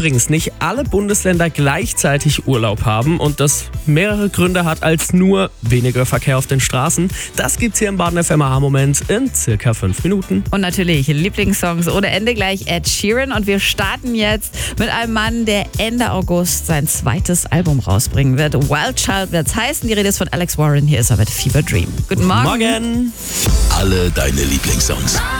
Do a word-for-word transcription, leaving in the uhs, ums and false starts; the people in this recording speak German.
übrigens nicht alle Bundesländer gleichzeitig Urlaub haben und das mehrere Gründe hat als nur weniger Verkehr auf den Straßen. Das gibt's hier im Baden F M A-Moment in circa fünf Minuten. Und natürlich Lieblingssongs ohne Ende, gleich Ed Sheeran. Und wir starten jetzt mit einem Mann, der Ende August sein zweites Album rausbringen wird. Wild Child wird's heißen. Die Rede ist von Alex Warren. Hier ist er mit Fever Dream. Guten Morgen. Morgen. Alle deine Lieblingssongs.